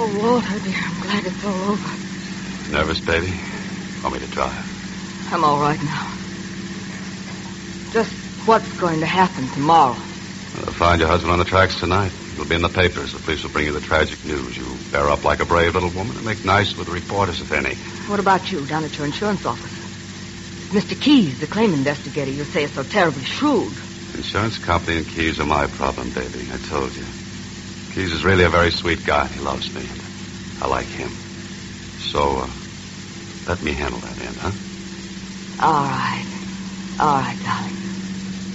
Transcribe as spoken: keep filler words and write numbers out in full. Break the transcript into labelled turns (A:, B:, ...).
A: Oh, Walter, dear, I'm glad it's all over.
B: Nervous, baby? Want me to drive?
A: I'm all right now. Just what's going to happen tomorrow?
B: I'll find your husband on the tracks tonight. It'll be in the papers. The police will bring you the tragic news. You bear up like a brave little woman and make nice with the reporters, if any.
A: What about you down at your insurance office? Mister Keys, the claim investigator, you say is so terribly shrewd.
B: Insurance company and Keys are my problem, baby. I told you. Keys is really a very sweet guy. He loves me. I like him. So, uh, let me handle that end, huh?
A: All right. All right, darling.